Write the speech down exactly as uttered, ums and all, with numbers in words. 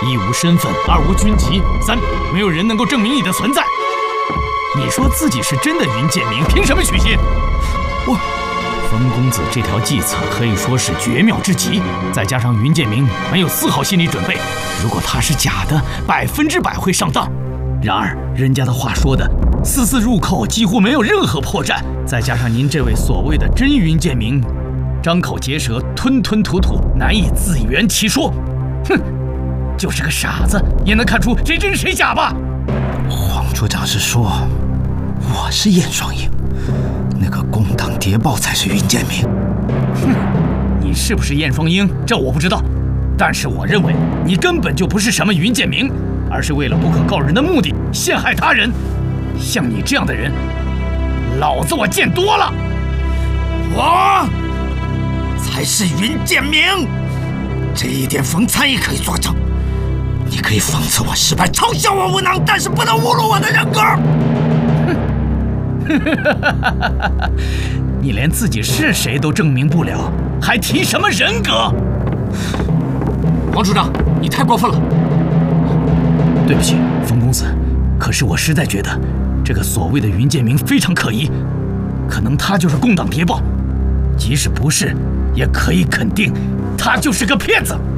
一无身份，二无军籍，三没有人能够证明你的存在。你说自己是真的云剑明，凭什么取信？我。 风公子这条计策可以说是绝妙之极，再加上云剑明没有丝毫心理准备，如果他是假的，百分之百会上当。然而人家的话说的，丝丝入扣，几乎没有任何破绽。再加上您这位所谓的真云剑明，张口结舌，吞吞吐吐，难以自圆其说。哼，就是个傻子也能看出谁真谁假吧？ 黄处长是说我是燕双鹰？ 那个共党谍报才是云剑明。 哼，你是不是燕双鹰，这我不知道，但是我认为你根本就不是什么云剑明，而是为了不可告人的目的陷害他人。像你这样的人，老子我见多了。 我才是云剑明，这一点冯参也可以作证。你可以讽刺我失败，嘲笑我无能，但是不能侮辱我的人格。 哼。 你连自己是谁都证明不了，还提什么人格？ 王处长，你太过分了！ 对不起，冯公子，可是我实在觉得这个所谓的云剑明非常可疑，可能他就是共党谍报，即使不是，也可以肯定他就是个骗子。